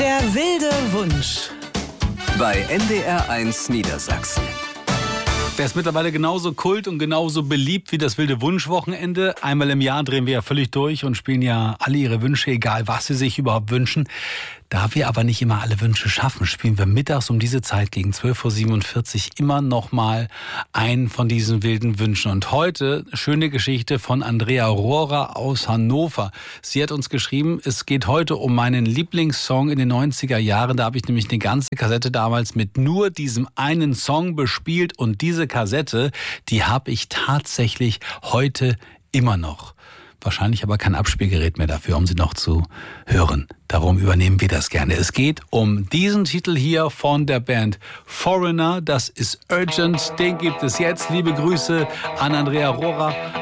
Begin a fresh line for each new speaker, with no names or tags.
Der wilde Wunsch.
Bei NDR1 Niedersachsen.
Der ist mittlerweile genauso kult und genauso beliebt wie das wilde Wunschwochenende. Einmal im Jahr drehen wir ja völlig durch und spielen ja alle ihre Wünsche, egal was sie sich überhaupt wünschen. Da wir aber nicht immer alle Wünsche schaffen, spielen wir mittags um diese Zeit gegen 12.47 Uhr immer noch mal einen von diesen wilden Wünschen. Und heute schöne Geschichte von Andrea Rohrer aus Hannover. Sie hat uns geschrieben, es geht heute um meinen Lieblingssong in den 90er Jahren. Da habe ich nämlich eine ganze Kassette damals mit nur diesem einen Song bespielt. Und diese Kassette, die habe ich tatsächlich heute immer noch. Wahrscheinlich aber kein Abspielgerät mehr dafür, um sie noch zu hören. Darum übernehmen wir das gerne. Es geht um diesen Titel hier von der Band Foreigner. Das ist Urgent. Den gibt es jetzt. Liebe Grüße an Andrea Rohrer